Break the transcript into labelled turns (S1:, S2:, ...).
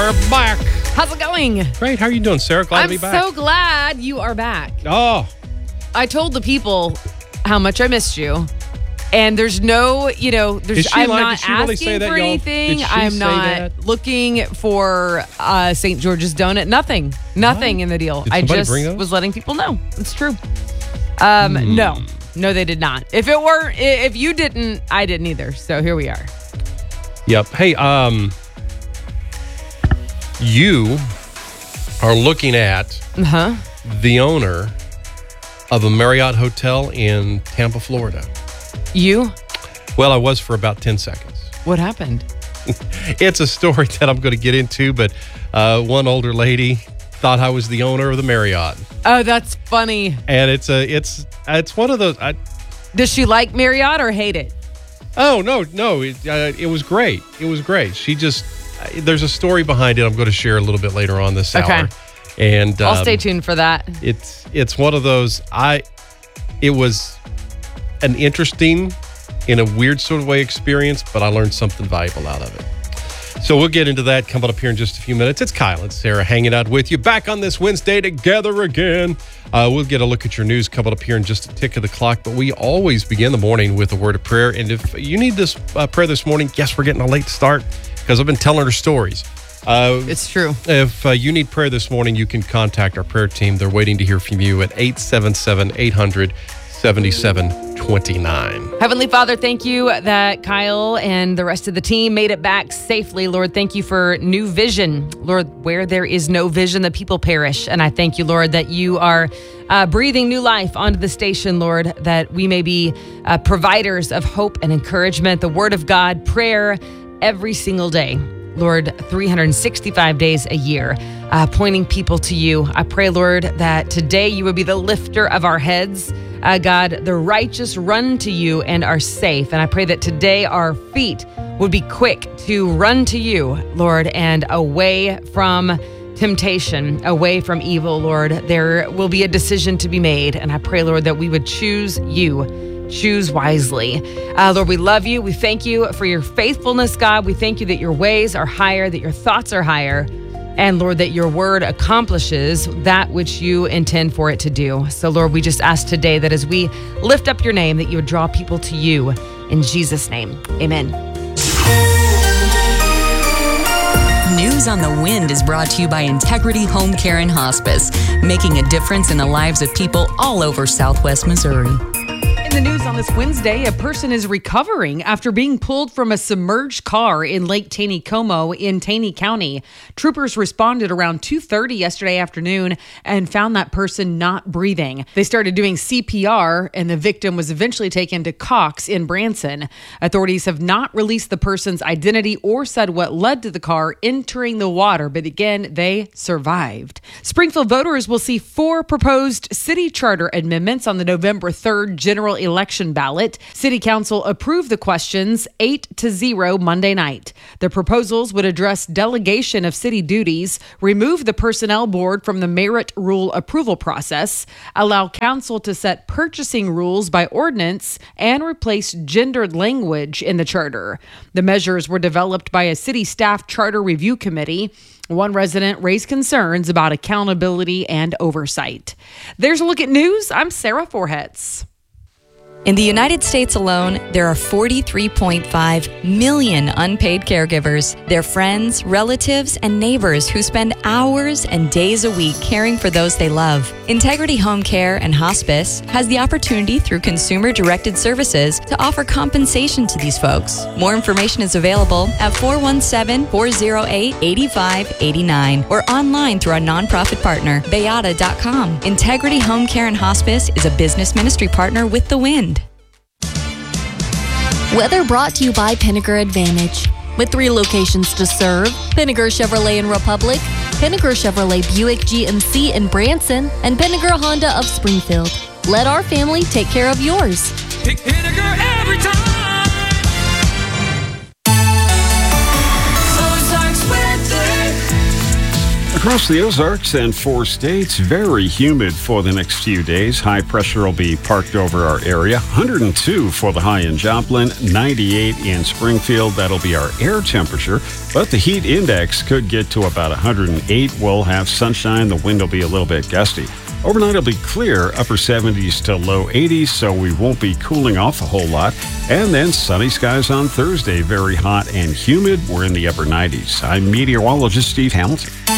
S1: are back.
S2: How's it going?
S1: Great. How are you doing, Sarah? Glad to be back.
S2: I'm so glad you are back.
S1: Oh.
S2: I told the people how much I missed you. And there's no, I'm not asking for anything. I'm not looking for St. George's donut. Nothing in the deal. I just was letting people know. It's true. No, they did not. If you didn't, I didn't either. So here we are.
S1: Yep. Hey, you are looking at the owner of a Marriott hotel in Tampa, Florida.
S2: You?
S1: Well, I was for about 10 seconds.
S2: What happened?
S1: It's a story that I'm going to get into, but one older lady thought I was the owner of the Marriott.
S2: Oh, that's funny.
S1: And it's one of those.
S2: Does she like Marriott or hate it?
S1: Oh, no. It was great. It was great. She just, there's a story behind it I'm going to share a little bit later on this hour. And
S2: I'll stay tuned for that.
S1: It's one of those, it was an interesting, in a weird sort of way, experience, but I learned something valuable out of it. So we'll get into that coming up here in just a few minutes. It's Kyle and Sarah hanging out with you back on this Wednesday together again. We'll get a look at your news coming up here in just a tick of the clock, but we always begin the morning with a word of prayer. And if you need this prayer this morning, yes, we're getting a late start because I've been telling her stories.
S2: It's true.
S1: If you need prayer this morning, you can contact our prayer team. They're waiting to hear from you at 877-800-7729.
S2: Heavenly Father, thank you that Kyle and the rest of the team made it back safely. Lord, thank you for new vision. Lord, where there is no vision, the people perish. And I thank you, Lord, that you are breathing new life onto the station, Lord, that we may be providers of hope and encouragement, the word of God, prayer every single day. Lord, 365 days a year, pointing people to you. I pray, Lord, that today you would be the lifter of our heads. God, the righteous run to you and are safe. And I pray that today our feet would be quick to run to you, Lord, and away from temptation, away from evil, Lord. There will be a decision to be made. And I pray, Lord, that we would choose you. Choose wisely. Lord, we love you. We thank you for your faithfulness, God. We thank you that your ways are higher, that your thoughts are higher. And Lord, that your word accomplishes that which you intend for it to do. So Lord, we just ask today that as we lift up your name, that you would draw people to you in Jesus' name. Amen.
S3: News on the Wind is brought to you by Integrity Home Care and Hospice, making a difference in the lives of people all over Southwest Missouri.
S2: In the news on this Wednesday, a person is recovering after being pulled from a submerged car in Lake Taneycomo in Taney County. Troopers responded around 2:30 yesterday afternoon and found that person not breathing. They started doing CPR, and the victim was eventually taken to Cox in Branson. Authorities have not released the person's identity or said what led to the car entering the water, but again, they survived. Springfield voters will see 4 proposed city charter amendments on the November 3rd general election ballot. City Council approved the questions 8-0 Monday night. The proposals would address delegation of city duties, remove the personnel board from the merit rule approval process, allow council to set purchasing rules by ordinance, and replace gendered language in the charter. The measures were developed by a city staff charter review committee. One resident raised concerns about accountability and oversight. There's a look at news. I'm Sarah Forhetz.
S3: In the United States alone, there are 43.5 million unpaid caregivers. They're friends, relatives, and neighbors who spend hours and days a week caring for those they love. Integrity Home Care and Hospice has the opportunity through consumer-directed services to offer compensation to these folks. More information is available at 417-408-8589 or online through our nonprofit partner, Bayada.com. Integrity Home Care and Hospice is a business ministry partner with The Wind.
S4: Weather brought to you by Pinnaker Advantage. With 3 locations to serve, Pinnaker Chevrolet in Republic, Pinnaker Chevrolet Buick GMC in Branson, and Pinnaker Honda of Springfield. Let our family take care of yours.
S5: Pick Pinnaker every time. So it starts with
S6: Across the Ozarks and 4 states, very humid for the next few days. High pressure will be parked over our area. 102 for the high in Joplin, 98 in Springfield. That'll be our air temperature. But the heat index could get to about 108. We'll have sunshine. The wind will be a little bit gusty. Overnight it'll be clear, upper 70s to low 80s, so we won't be cooling off a whole lot. And then sunny skies on Thursday, very hot and humid. We're in the upper 90s. I'm meteorologist Steve Hamilton.